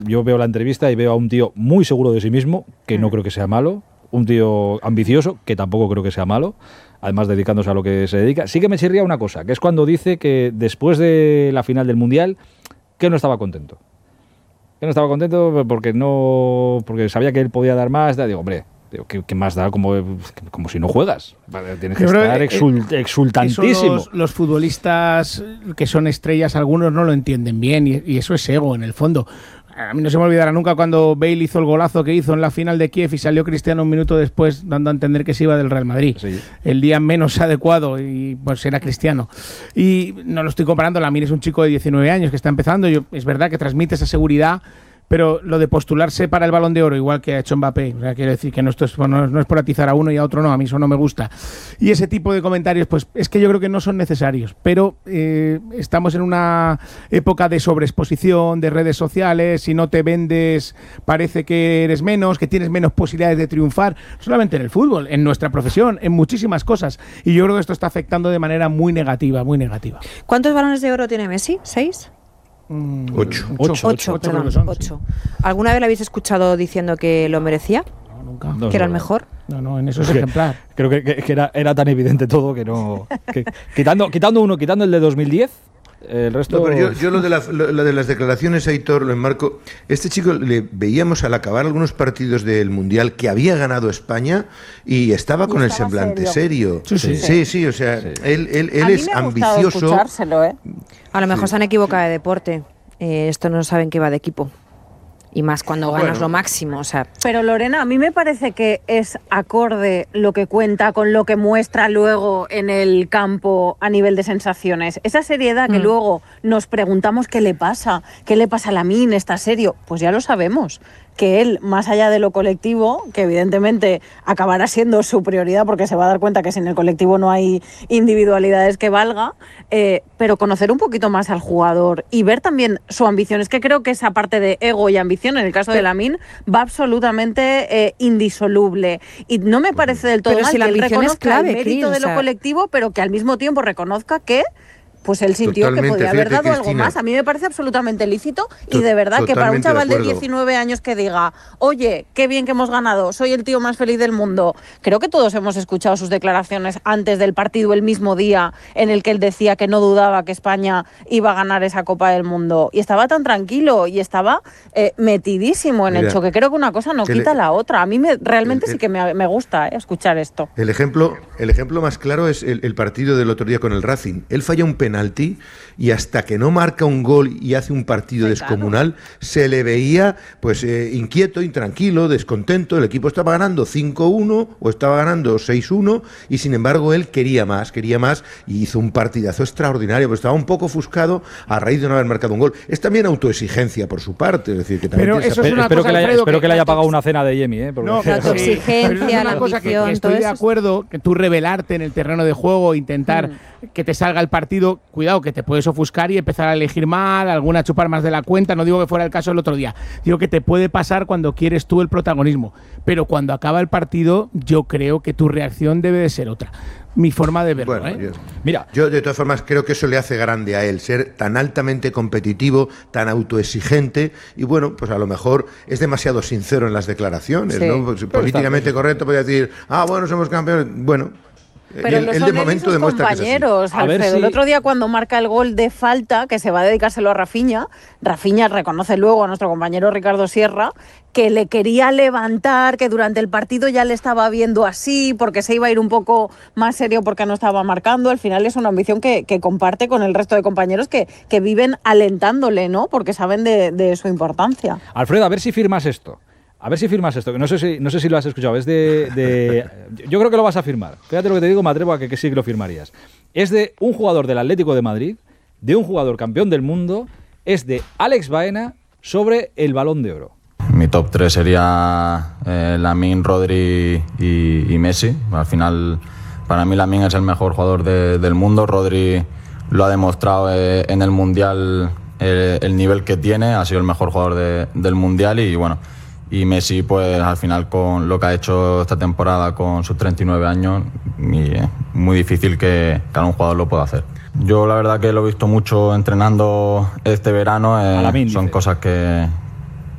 Yo veo la entrevista y veo a un tío muy seguro de sí mismo, que no creo que sea malo, un tío ambicioso, que tampoco creo que sea malo, además dedicándose a lo que se dedica. Sí que me chirría una cosa, que es cuando dice que después de la final del Mundial, que no estaba contento. Que no estaba contento porque sabía que él podía dar más. Digo, hombre, ¿qué más da? Como si no juegas. Vale, tienes que estar exultantísimo. Los futbolistas que son estrellas, algunos no lo entienden bien y eso es ego en el fondo. A mí no se me olvidará nunca cuando Bale hizo el golazo que hizo en la final de Kiev y salió Cristiano un minuto después dando a entender que se iba del Real Madrid. Sí. El día menos adecuado y pues era Cristiano. Y no lo estoy comparando, Lamine es un chico de 19 años que está empezando. Es verdad que transmite esa seguridad, pero lo de postularse para el Balón de Oro, igual que ha hecho Mbappé, o sea, quiero decir que no es por atizar a uno y a otro no, a mí eso no me gusta. Y ese tipo de comentarios, pues es que yo creo que no son necesarios, pero estamos en una época de sobreexposición, de redes sociales, si no te vendes parece que eres menos, que tienes menos posibilidades de triunfar, no solamente en el fútbol, en nuestra profesión, en muchísimas cosas, y yo creo que esto está afectando de manera muy negativa, muy negativa. ¿Cuántos balones de oro tiene Messi? ¿6? 8. ¿Alguna vez lo habéis escuchado diciendo que lo merecía? No, nunca. ¿Que era el mejor? No, en eso es ejemplar. Creo que era tan evidente todo que no... quitando el de 2010... El resto... No, pero yo lo de las declaraciones, Aitor, lo enmarco. Este chico le veíamos al acabar algunos partidos del Mundial que había ganado España y estaba con el semblante serio. Sí, o sea, él es ambicioso. A lo mejor se han equivocado de deporte. Esto no saben que va de equipo. Y más cuando ganas lo máximo, o sea. Pero Lorena, a mí me parece que es acorde lo que cuenta con lo que muestra luego en el campo a nivel de sensaciones. Esa seriedad que luego nos preguntamos qué le pasa a Lamine, ¿está serio? Pues ya lo sabemos, que él, más allá de lo colectivo, que evidentemente acabará siendo su prioridad porque se va a dar cuenta que sin el colectivo no hay individualidades que valga, pero conocer un poquito más al jugador y ver también su ambición. Es que creo que esa parte de ego y ambición, en el caso de Lamine, va absolutamente indisoluble. Y no me parece del todo mal si que él reconozca el mérito de lo colectivo, pero que al mismo tiempo reconozca que pues él sintió que podía haber dado algo más. A mí me parece absolutamente lícito y de verdad que para un chaval de 19 años que diga, oye, qué bien que hemos ganado, soy el tío más feliz del mundo. Creo que todos hemos escuchado sus declaraciones antes del partido, el mismo día en el que él decía que no dudaba que España iba a ganar esa Copa del Mundo. Y estaba tan tranquilo y estaba metidísimo en el choque. Creo que una cosa no quita la otra. A mí realmente sí que me gusta escuchar esto. El ejemplo más claro es el partido del otro día con el Racing. Él falla un penalti y hasta que no marca un gol y hace un partido descomunal, se le veía pues inquieto, intranquilo, descontento. El equipo estaba ganando 5-1 o estaba ganando 6-1 y sin embargo él quería más y hizo un partidazo extraordinario, pero estaba un poco ofuscado a raíz de no haber marcado un gol. Es también autoexigencia por su parte, es decir, que también espero que le haya pagado una cena de Yemi, la autoexigencia, la ambición, que estoy de acuerdo que tú revelarte en el terreno de juego, intentar que te salga el partido, cuidado que te puedes ofuscar y empezar a elegir mal, alguna chupar más de la cuenta, no digo que fuera el caso el otro día, digo que te puede pasar cuando quieres tú el protagonismo, pero cuando acaba el partido yo creo que tu reacción debe de ser otra. Mi forma de verlo. Yo de todas formas creo que eso le hace grande a él, ser tan altamente competitivo, tan autoexigente y bueno, pues a lo mejor es demasiado sincero en las declaraciones, ¿no? Pues, políticamente correcto podría decir, bueno, somos campeones, bueno. Pero él de momento demuestra compañeros, que es así. Alfredo, el otro día cuando marca el gol de falta, que se va a dedicárselo a Rafinha reconoce luego a nuestro compañero Ricardo Sierra que le quería levantar, que durante el partido ya le estaba viendo así, porque se iba a ir un poco más serio porque no estaba marcando. Al final es una ambición que comparte con el resto de compañeros que viven alentándole, ¿no? Porque saben de su importancia. Alfredo, a ver si firmas esto. Que no sé si lo has escuchado. Es yo creo que lo vas a firmar. Fíjate lo que te digo, me atrevo a que sí que lo firmarías. Es de un jugador del Atlético de Madrid, de un jugador campeón del mundo, es de Alex Baena sobre el Balón de Oro. Mi top 3 sería Lamine, Rodri y Messi. Al final, para mí Lamine es el mejor jugador del mundo. Rodri lo ha demostrado en el Mundial, el nivel que tiene. Ha sido el mejor jugador del Mundial y bueno... Y Messi, pues al final con lo que ha hecho esta temporada con sus 39 años, muy difícil que un jugador lo pueda hacer. Yo la verdad que lo he visto mucho entrenando este verano, son cosas que